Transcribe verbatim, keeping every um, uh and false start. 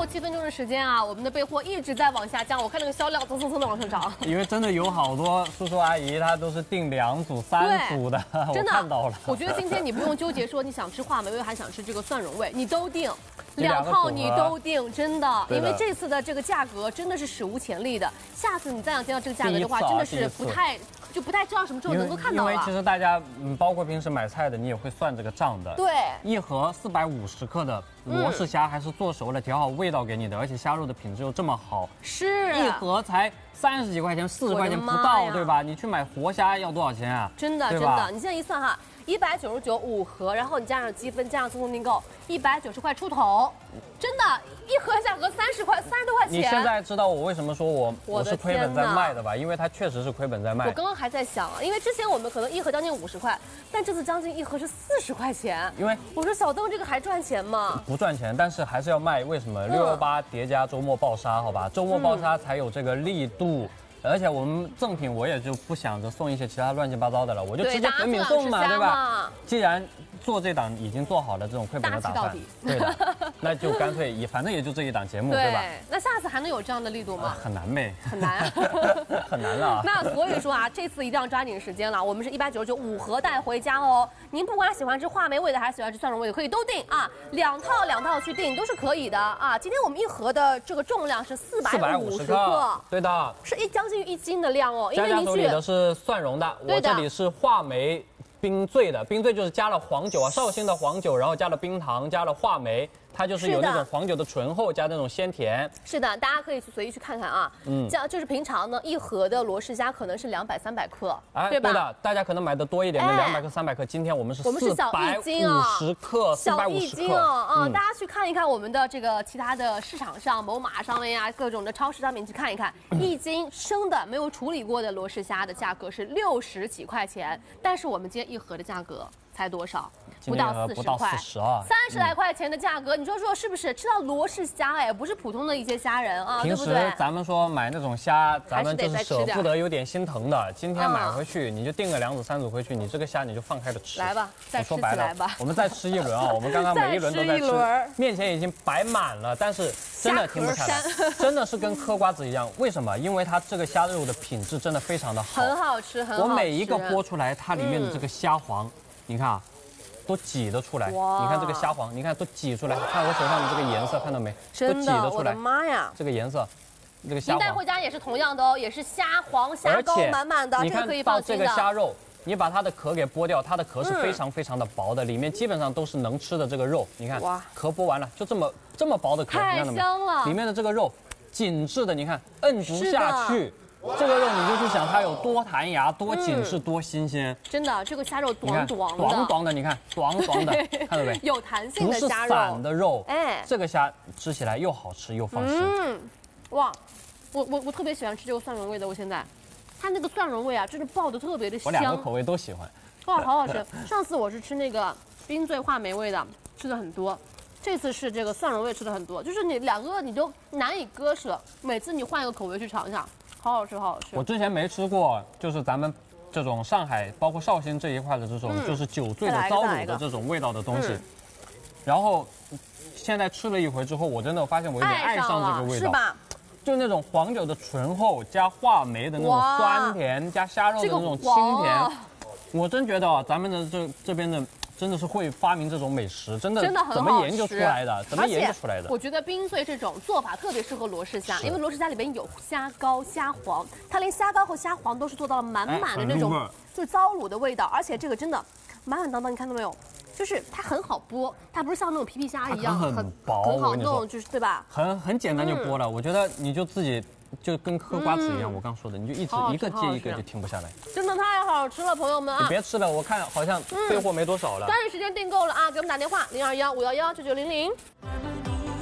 过七分钟的时间啊，我们的备货一直在往下降，我看那个销量蹭蹭蹭的往上涨。 因为真的有好多叔叔阿姨，他都是订两组、三组的，我真的看到了。 我觉得今天你不用纠结说你想吃话梅味还想吃这个蒜蓉味，你都订。两套你都订，真的，因为这次的这个价格真的是史无前例的。下次你再想见到这个价格的话，真的是不太就不太知道什么时候能够看到了。 因为其实大家，嗯，包括平时买菜的，你也会算这个账的。 对， 一盒四百五十克的罗氏虾，还是做熟了调好味道给你的，而且虾肉的品质又这么好， 是一盒才三十几块钱，四十块钱不到，对吧？你去买活虾要多少钱啊？ 真的真的，你现在一算哈。一百九十九五盒，然后你加上积分，加上自动订购，一百九十块出头，真的，一盒价格三十块，三十多块钱。 你现在知道我为什么说我我是亏本在卖的吧？因为它确实是亏本在卖。 我刚刚还在想，因为之前我们可能一盒将近五十块，但这次将近一盒是四十块钱。 因为我说小邓这个还赚钱吗？ 不赚钱，但是还是要卖。为什么？六幺八叠加周末爆杀，好吧？周末爆杀才有这个力度。而且我们赠品我也就不想着送一些其他乱七八糟的了，我就直接本品送嘛，对吧？既然做这档已经做好了这种亏本的打算，对的，那就干脆也反正也就这一档节目，对吧？ 那下次还能有这样的力度吗？ 很难呗， 很难， 很难了。 那所以说啊，这次一定要抓紧时间了。我们是一百九十九五盒带回家哦。您不管喜欢吃话梅味的还是喜欢吃蒜蓉味的，可以都订啊，两套两套去订都是可以的啊。今天我们一盒的这个重量是四百五十克， 对的， 是一将近一斤的量哦。因为佳佳手里的是蒜蓉的，我这里是话梅。冰醉的，冰醉就是加了黄酒啊，绍兴的黄酒，然后加了冰糖，加了话梅，它就是有那种黄酒的醇厚加那种鲜甜。 是的，大家可以去随意去看看啊。嗯，这样就是平常呢，一盒的罗氏虾可能是两百、三百克， 哎，对吧？对的，大家可能买的多一点的两百克、三百克，今天我们是我们是小一斤啊，五十克、四百五十克啊。大家去看一看我们的这个其他的市场上、某马上面呀，各种的超市上面去看一看，一斤生的没有处理过的罗氏虾的价格是六十几块钱，但是我们今天一盒的价格才多少？不到四十块，三十来块钱的价格，你说说是不是？吃到罗氏虾哎，不是普通的一些虾仁啊， 平时咱们说买那种虾，咱们就是舍不得，有点心疼的。今天买回去，你就订个两组三组回去，你这个虾你就放开了吃。 来吧，再吃起来吧。 我们再吃一轮啊！我们刚刚每一轮都在吃，面前已经摆满了，但是真的停不下来，真的是跟嗑瓜子一样。为什么？因为它这个虾肉的品质真的非常的好， 很好吃，很好吃。 我每一个剥出来，它里面的这个虾黄，你看啊。都挤得出来，你看这个虾黄，你看都挤出来，看我手上的这个颜色，看到没？都挤得出来。 我的妈呀！ 这个颜色，这个虾黄。 您带回家也是同样的哦，也是虾黄虾膏满满的， 你看到这个虾肉，你把它的壳给剥掉，它的壳是非常非常的薄的，里面基本上都是能吃的这个肉。你看，壳剥完了，就这么这么薄的壳， 太香了。 里面的这个肉紧致的，你看摁不下去。这个肉你就去想它有多弹牙、多紧致、多新鲜。 真的，这个虾肉短短的， 短短的，你看短短的，看到没？ 有弹性的虾肉， 不是散的肉。哎，这个虾吃起来又好吃又放心。嗯， 哇，我我我特别喜欢吃这个蒜蓉味的，我现在，它那个蒜蓉味啊，真是爆的特别的香。 我两个口味都喜欢。 哇，好好吃！上次我是吃那个冰醉话梅味的，吃的很多。这次是这个蒜蓉味吃的很多，就是你两个你都难以割舍，每次你换一个口味去尝一下。好好吃，好好吃！ 我之前没吃过，就是咱们这种上海，包括绍兴这一块的这种，嗯、就是酒醉的糟卤的这种味道的东西。嗯、然后现在吃了一回之后，我真的发现我有点爱上这个味道， 是吧？ 就那种黄酒的醇厚，加话梅的那种酸甜，加虾肉的那种清甜，我真觉得啊，咱们的这这边的。真的是会发明这种美食，真的真的很好吃， 怎么研究出来的？怎么研究出来的？ 我觉得冰醉这种做法特别适合罗氏虾，因为罗氏虾里边有虾膏、虾黄，它连虾膏和虾黄都是做到了满满的那种，就是糟卤的味道，而且这个真的满满当当，你看到没有？就是它很好剥，它不是像那种皮皮虾一样很薄， 很好弄，就是对吧？ 很很简单就剥了，我觉得你就自己。就跟嗑瓜子一样，我刚说的，你就一直一个接一个就停不下来， 真的太好吃了，朋友们啊！ 你别吃了，我看好像备货没多少了。 抓紧时间订购了啊，给我们打电话零二幺五幺幺九九零零。